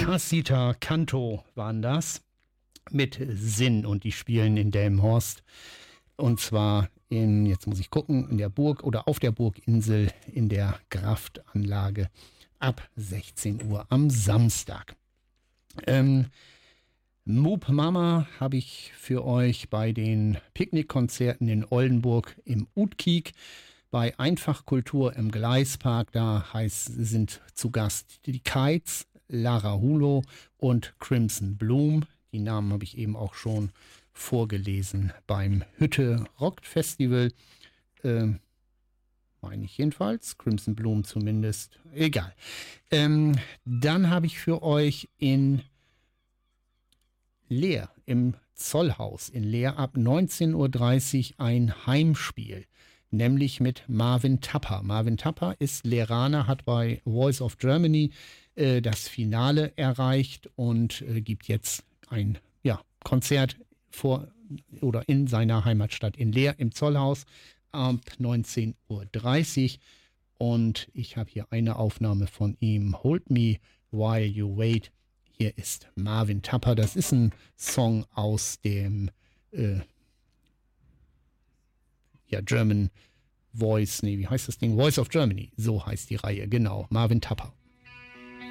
Casita Canto waren das mit Sinn und die spielen in Delmenhorst und zwar jetzt muss ich gucken, in der Burg oder auf der Burginsel in der Kraftanlage ab 16 Uhr am Samstag. Moop Mama habe ich für euch bei den Picknickkonzerten in Oldenburg im Utkiek, bei Einfachkultur im Gleispark, sind zu Gast die Kites, Lara Hulo und Crimson Bloom. Die Namen habe ich eben auch schon vorgelesen beim Hütte Rock Festival. Meine ich jedenfalls. Crimson Bloom zumindest. Egal. Dann habe ich für euch in Leer im Zollhaus in Leer ab 19:30 Uhr ein Heimspiel, nämlich mit Marvin Tapper. Marvin Tapper ist Leeraner, hat bei Voice of Germany das Finale erreicht und gibt jetzt ein Konzert vor oder in seiner Heimatstadt in Leer im Zollhaus ab 19:30 Uhr. Und ich habe hier eine Aufnahme von ihm, Hold Me While You Wait. Hier ist Marvin Tapper. Das ist ein Song aus dem German Voice, wie heißt das Ding? Voice of Germany. So heißt die Reihe, genau. Marvin Tapper.